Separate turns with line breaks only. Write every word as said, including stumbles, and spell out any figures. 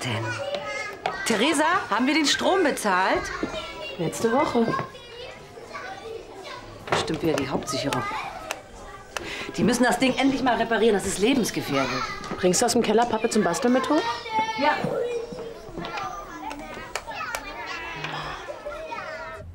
denn? Theresa, haben wir den Strom bezahlt?
Letzte Woche.
Bestimmt wieder die Hauptsicherung. Die müssen das Ding endlich mal reparieren, das ist lebensgefährlich.
Bringst du aus dem Keller Pappe zum Basteln mit hoch?
Ja.